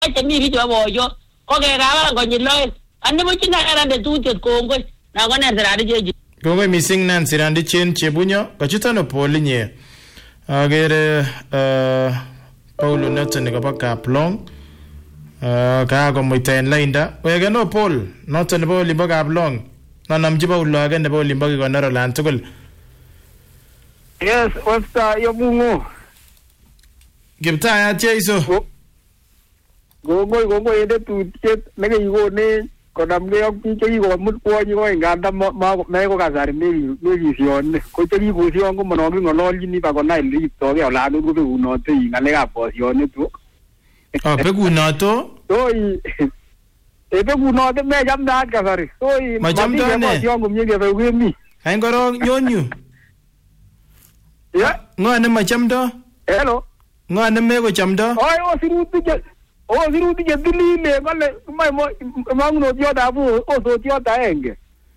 chemi bichu boyo ko ke kabaran konyil loe ande mo chinda karande tutet kongoi na ko ner sirandi jeji kongoi missing nan sirandi chen chebunyo kachutano polinye agere Paulo Nathan nekaba Kaplong ka ko muiten lainda wege no Paul Nathan nebo limbo Kaplong nanamji Paulo age nebo limbo Konoro lan tugul. Yes, wasta yobungo. Gipta Jeiso. Gongoi ende tutet nege yigone konamge ak biik chekikomut kwonyi ko nganda me ko kasari mekision ko chekikosion ko monoki ng'ololjini ba konai liptoge olan ko bekunote ng'alekab bosionet tu. Bekunoto? Soi bekunote mechamdaat kasari. Soi machamdaat ne? Bosion komie kebe kemi. Hain korong nyonyu. Ya? Ng'o ne machamdo? Hello. Ng'o ne mekochamdo? Sirutik chetililen kole mang'unotiot ab osotiot aenge.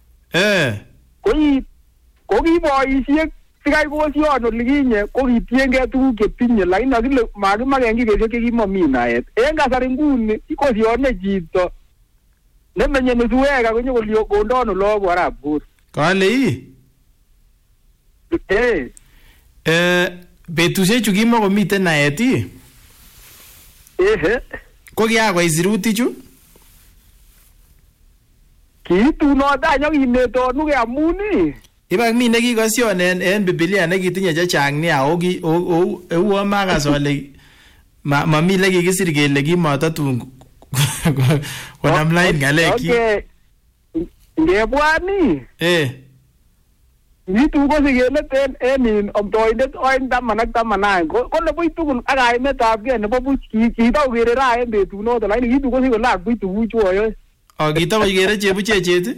Ko ki boisiek sikai kosion olikinye ko kitiengei tuguk chetinye lakini akile makimaken kibesiek chekimomi naet. En kasari nguni kosione chito nemenye nusuweka konyo kondono lagok arap kut. Kale ii? Betusiechu kimakomiten naet ii? Ko kiakoit sirutichu? Kiitunot any akineton ke amun Ibak mi nekikosion en Biblia nekitinye chechang nia euo makas ole mami lekikisir kele kimatatun konam lain ng'alek chi. Ngebwani Nitu ko sigelet en amtoindet 2-10 ko nebo tugul ak kaimetabgei nebo buch kitau kere ra en betunoto lakini kitu ko sikolak buch tuguchu ayoe. Kitau kere chebuchechet?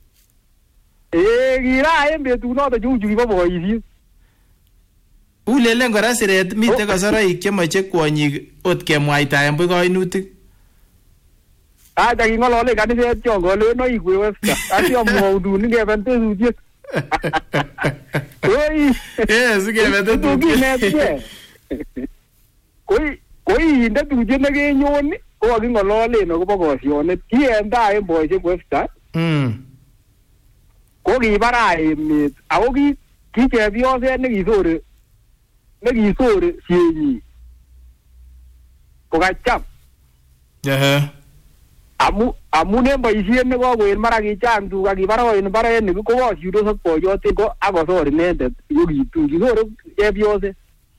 Kira en betunoto chuchu kibo boisiet. Ulelen kora siret mite kasaraik chemoche kwonyik ot kemwaitaen buch kainutik. Acha king'olole kaniset chon kolenoik we westa. Asiamwaudun ngeben tesutiet. Yes, ngeben tesutiet. Koi inde tutiet nekenyon ko kaking'ololen akobo kosionet. Ki en tai en boisiek westa. Ko kibara emet ako ki chepyoset nekisore sienyi kokacham. Amun en boisiet nekokoen mara kichang tuga kibarakoen mbarenik ko kosirtos ak boyotin ko akosor inendet yokitu kisore chepyoset.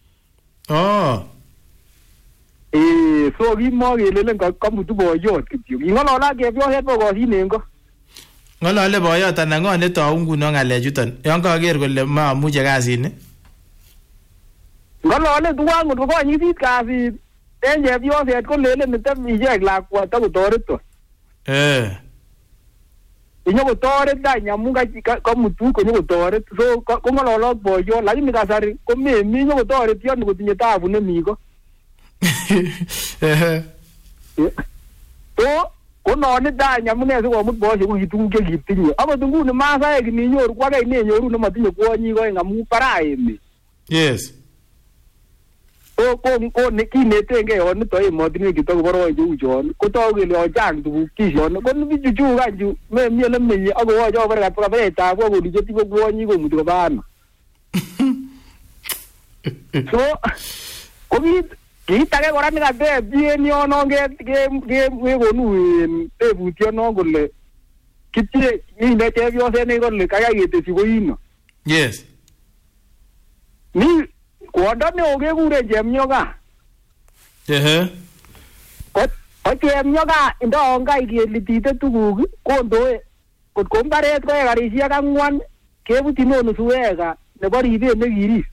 So kimakelelen kamutu boyot kityo king'olole ak chepyoset bokosinen ko. Ng'olole boyot anan ng'o netou nguno ng'alechuton yon kaker kole mamuche kasini? Ng'olole tuwan ngot kokonyisit kasit en chepyoset ko lelen nitem ichek lakwa takotoreton. Inyokotoret any amun kamutu konyokotoret so kong'ololot boyot lakini kasari komemi nyokotoret yon kotinye tabu nemi ko. So kononit any amune sikomut boisiek ko kituguk chekitinye akot nguni masaek ninyoru ko akei nenyoru nematinye kwonyik oeng amun bara emet. Yes. So ko kinetengei yon nito emotinwek chutokoboroen cheu chon kotoku kele yon chang tuguk kishon ko bichuchu kanchu memi ole menye akowoche kobar kaberetab kokonu chetinye kwonyik komuti koba ano. So ko kiit age kora nekateb chi en yonon kekonu tebutyonon kole kitie mine chepyoset nekole kayai ketesyi koino. Yes. Mi kwondo neo kekuren Chepnyoka. Ko Chepnyoka ndoonkai kelitite tuguk kondoe kotko mbaret ko ekarisiek 4 kebutyin nusu eka nebo ribet nekirib.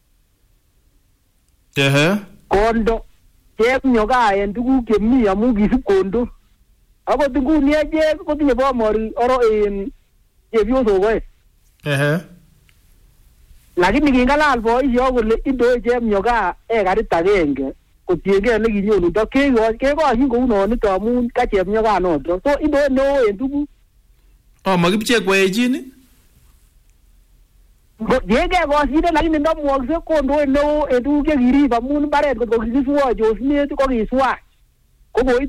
Kondo Chepnyoka en tuguk chemi amun kisib kondo. Akot nguni echek kotinye bomori oro en chepyosok oeng. Lakini king'alal boisiek kole indoe Chepnyoka ekarit agenge kotiengei olekinyonundo kekoshin kounonito amun ka Chepnyoka noto. So indoe neo en tuguk. Makipche koechin? Tiengei koshindet lakini ndamwokse kondoe neo en tuguk chekirib amun mbaret kotko kikiswoch osnet ko kiswach. ko